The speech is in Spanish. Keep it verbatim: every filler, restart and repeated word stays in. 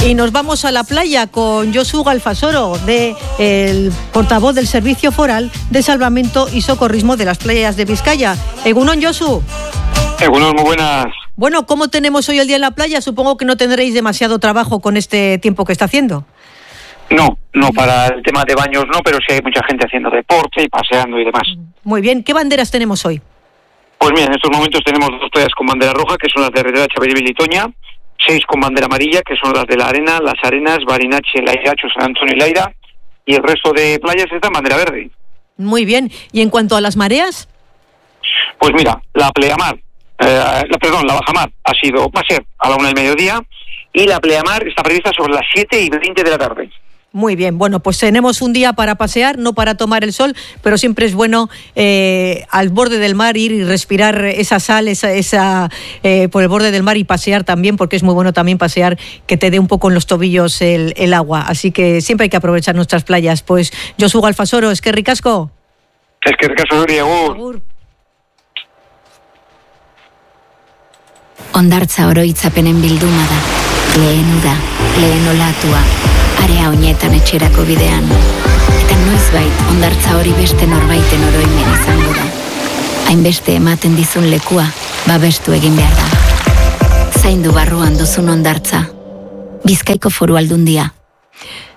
Y nos vamos a la playa con Josu Galfasoro, de, el portavoz del Servicio Foral de Salvamento y Socorrismo de las Playas de Vizcaya. Egunon, Josu. Egunon, muy buenas. Bueno, ¿cómo tenemos hoy el día en la playa? Supongo que no tendréis demasiado trabajo con este tiempo que está haciendo. No, no para el tema de baños no, pero sí hay mucha gente haciendo deporte y paseando y demás. Muy bien, ¿qué banderas tenemos hoy? Pues mira, en estos momentos tenemos dos playas con bandera roja, que son las de Rederacha, Beribil y Toña, seis con bandera amarilla, que son las de La Arena, Las Arenas, Barinache, Lairacho, San Antonio y Laira, y el resto de playas está en bandera verde. Muy bien, ¿y en cuanto a las mareas? Pues mira, la pleamar, eh, la, perdón, la bajamar ha sido, va a ser a la una del mediodía, y la pleamar está prevista sobre las siete y veinte de la tarde. Muy bien, bueno, pues tenemos un día para pasear, no para tomar el sol, pero siempre es bueno eh, al borde del mar ir y respirar esa sal, esa, esa eh, por el borde del mar y pasear también, porque es muy bueno también pasear, que te dé un poco en los tobillos el, el agua. Así que siempre hay que aprovechar nuestras playas. Pues Josu Galfasoro, es que ricasco. Es que ricasco, Yuri, agur. Hondartza oroitzapenen bilduma da, lehen ura, lehen olatua, area oinetan etxerako bidean. Eta noizbait, hondartza hori beste norbaiten oroimen izango da. Hainbeste ematen dizun lekua, babestu egin behar da. Zaindu barruan duzun hondartza. Bizkaiko Foru Aldundia.